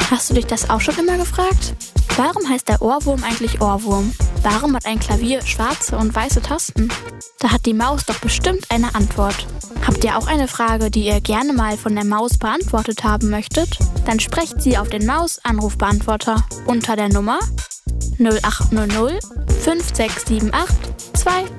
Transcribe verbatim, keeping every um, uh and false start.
Hast du dich das auch schon immer gefragt? Warum heißt der Ohrwurm eigentlich Ohrwurm? Warum hat ein Klavier schwarze und weiße Tasten? Da hat die Maus doch bestimmt eine Antwort. Habt ihr auch eine Frage, die ihr gerne mal von der Maus beantwortet haben möchtet? Dann sprecht sie auf den Maus-Anrufbeantworter unter der Nummer null acht null null fünf sechs sieben acht zwei